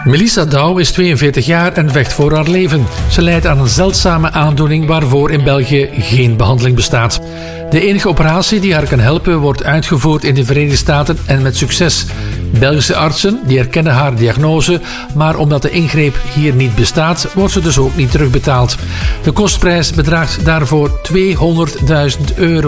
Melissa Douw is 42 jaar en vecht voor haar leven. Ze lijdt aan een zeldzame aandoening waarvoor in België geen behandeling bestaat. De enige operatie die haar kan helpen wordt uitgevoerd in de Verenigde Staten en met succes. Belgische artsen die erkennen haar diagnose, maar omdat de ingreep hier niet bestaat, wordt ze dus ook niet terugbetaald. De kostprijs bedraagt daarvoor €200.000.